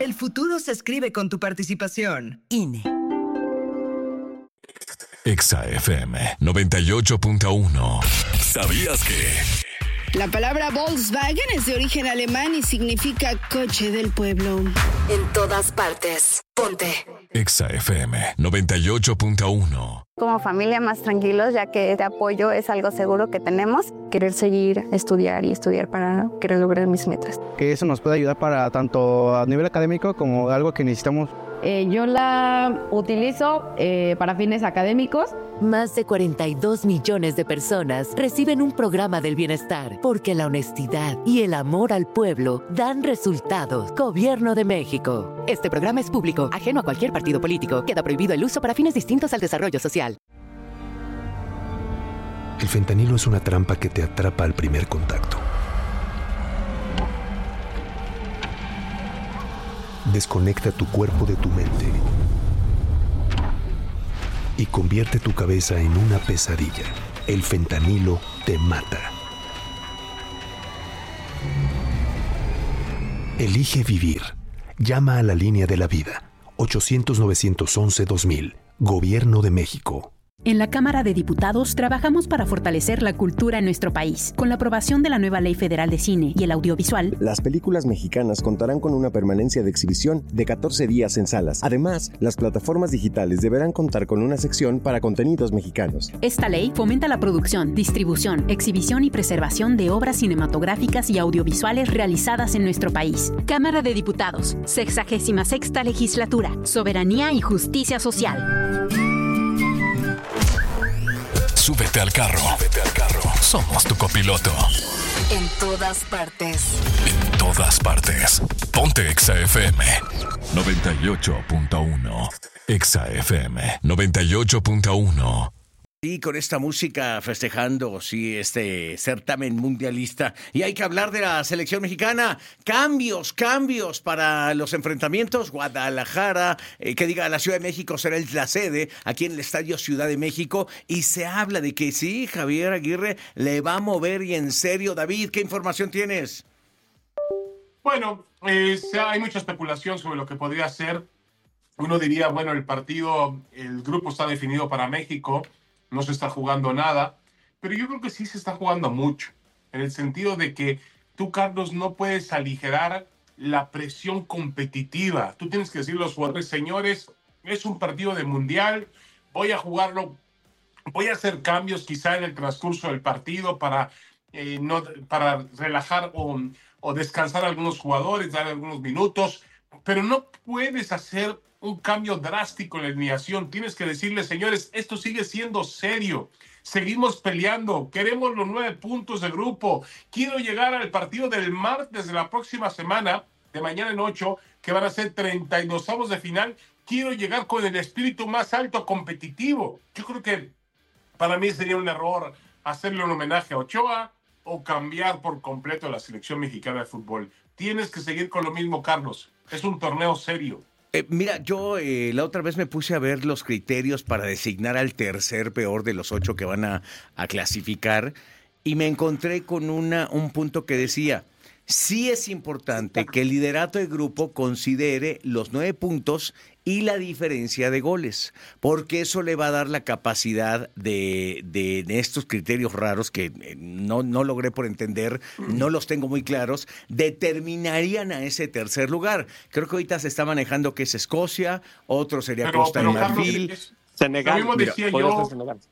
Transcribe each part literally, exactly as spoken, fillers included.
El futuro se escribe con tu participación. I N E. Exa F M noventa y ocho punto uno. ¿Sabías que? La palabra Volkswagen es de origen alemán y significa coche del pueblo. En todas partes. Ponte. Exa F M noventa y ocho punto uno. Como familia más tranquilos, ya que este apoyo es algo seguro que tenemos. Querer seguir, estudiar y estudiar para querer lograr mis metas. Que eso nos puede ayudar para tanto a nivel académico como algo que necesitamos. Eh, yo la utilizo eh, para fines académicos. Más de cuarenta y dos millones de personas reciben un programa del bienestar porque la honestidad y el amor al pueblo dan resultados. Gobierno de México. Este programa es público, ajeno a cualquier partido político. Queda prohibido el uso para fines distintos al desarrollo social. El fentanilo es una trampa que te atrapa al primer contacto. Desconecta tu cuerpo de tu mente y convierte tu cabeza en una pesadilla. El fentanilo te mata. Elige vivir. Llama a la línea de la vida. ochocientos, novecientos once, dos mil. Gobierno de México. En la Cámara de Diputados trabajamos para fortalecer la cultura en nuestro país. Con la aprobación de la nueva Ley Federal de Cine y el Audiovisual, las películas mexicanas contarán con una permanencia de exhibición de catorce días en salas. Además, las plataformas digitales deberán contar con una sección para contenidos mexicanos. Esta ley fomenta la producción, distribución, exhibición y preservación de obras cinematográficas y audiovisuales realizadas en nuestro país. Cámara de Diputados, sexagésima sexta Legislatura, Soberanía y Justicia Social. Súbete al carro. Súbete al carro. Somos tu copiloto. En todas partes. En todas partes. Ponte Exa F M noventa y ocho punto uno. Exa F M noventa y ocho punto uno. Y con esta música festejando, sí, este certamen mundialista. Y hay que hablar de la selección mexicana. Cambios, cambios para los enfrentamientos. Guadalajara, eh, que diga, la Ciudad de México será la sede, aquí en el Estadio Ciudad de México. Y se habla de que sí, Javier Aguirre le va a mover y en serio. David, ¿qué información tienes? Bueno, eh, hay mucha especulación sobre lo que podría ser. Uno diría, bueno, el partido, el grupo está definido para México. No se está jugando nada, pero yo creo que sí se está jugando mucho, en el sentido de que tú, Carlos, no puedes aligerar la presión competitiva. Tú tienes que decirle a los jugadores, señores, es un partido de mundial, voy a jugarlo, voy a hacer cambios quizá en el transcurso del partido para, eh, no, para relajar o, o descansar a algunos jugadores, dar algunos minutos, pero no puedes hacer un cambio drástico en la alineación. Tienes que decirle, señores, esto sigue siendo serio. Seguimos peleando. Queremos los nueve puntos de grupo. Quiero llegar al partido del martes de la próxima semana, de mañana en ocho, que van a ser treinta y dos avos de final. Quiero llegar con el espíritu más alto competitivo. Yo creo que para mí sería un error hacerle un homenaje a Ochoa o cambiar por completo la selección mexicana de fútbol. Tienes que seguir con lo mismo, Carlos. Es un torneo serio. Eh, mira, yo eh, la otra vez me puse a ver los criterios para designar al tercer peor de los ocho que van a, a clasificar y me encontré con una, un punto que decía, sí es importante que el liderato de grupo considere los nueve puntos y la diferencia de goles, porque eso le va a dar la capacidad de, de, de estos criterios raros que no, no logré por entender, no los tengo muy claros, determinarían a ese tercer lugar. Creo que ahorita se está manejando que es Escocia, otro sería pero, Costa de Marfil. Es, Senegal, lo mismo mira, decía yo,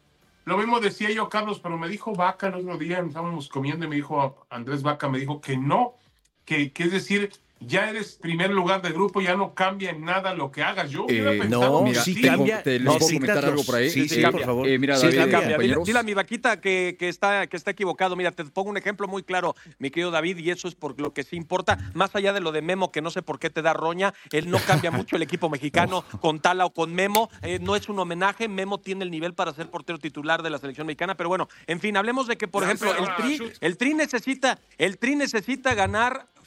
lo mismo decía yo, Carlos, pero me dijo Vaca el otro día, estábamos comiendo y me dijo, Andrés Vaca me dijo que no, que, que es decir, ya eres primer lugar de grupo, ya no cambia en nada lo que hagas. Yo hubiera eh, pensado no, mira, sí sí. cambia. Te, ¿Les puedo comentar algo por ahí? Sí, sí, eh, por favor. Eh, mira, sí, David, cambia. Dile, dile a mi Vaquita que, que, está, que está equivocado. Mira, te pongo un ejemplo muy claro, mi querido David, y eso es por lo que sí importa. Más allá de lo de Memo, que no sé por qué te da roña, él no cambia mucho el equipo mexicano no. con Tala o con Memo. Eh, no es un homenaje. Memo tiene el nivel para ser portero titular de la selección mexicana. Pero bueno, en fin, hablemos de que, por ejemplo, el Tri, el Tri necesita, el Tri necesita ganar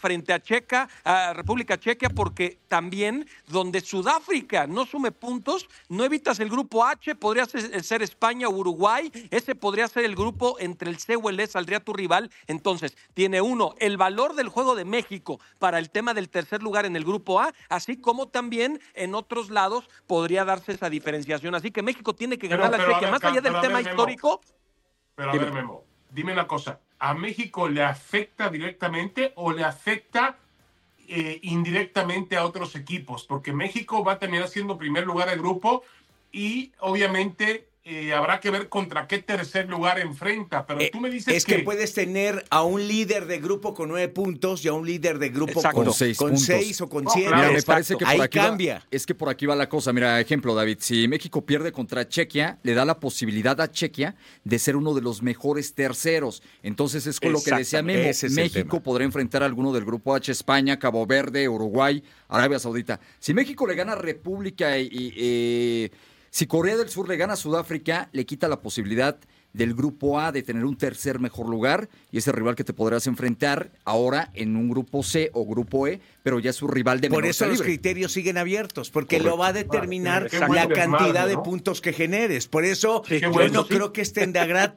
frente a Checa, a República Checa, porque también donde Sudáfrica no sume puntos, no evitas el grupo H, podría ser, ser España o Uruguay, ese podría ser el grupo entre el C o el E, saldría tu rival. Entonces, tiene uno, el valor del juego de México para el tema del tercer lugar en el grupo A, así como también en otros lados podría darse esa diferenciación. Así que México tiene que ganar la Chequia, más allá del tema ver, histórico. Pero a ver, Memo, dime una cosa, ¿a México le afecta directamente o le afecta eh, indirectamente a otros equipos? Porque México va a terminar siendo primer lugar del grupo y obviamente eh, habrá que ver contra qué tercer lugar enfrenta. Pero eh, tú me dices es que... que puedes tener a un líder de grupo con nueve puntos y a un líder de grupo Exacto. con, seis, con seis o con siete. No, claro, Mira, me parece que por ahí aquí cambia. Va, es que por aquí va la cosa. Mira, ejemplo, David, si México pierde contra Chequia, le da la posibilidad a Chequia de ser uno de los mejores terceros. Entonces es con lo que decía Memo. México podrá enfrentar a alguno del grupo H, España, Cabo Verde, Uruguay, Arabia Saudita. Si México le gana a República y... y eh, si Corea del Sur le gana a Sudáfrica, le quita la posibilidad del grupo A de tener un tercer mejor lugar y ese rival que te podrás enfrentar ahora en un grupo C o grupo E, pero ya es su rival de menor Por eso calibre. los criterios siguen abiertos, porque Correcto. lo va a determinar Qué la buen cantidad desmadre, de ¿no? puntos que generes. Por eso Sí, yo bueno, no sí. creo que estén de, agrad,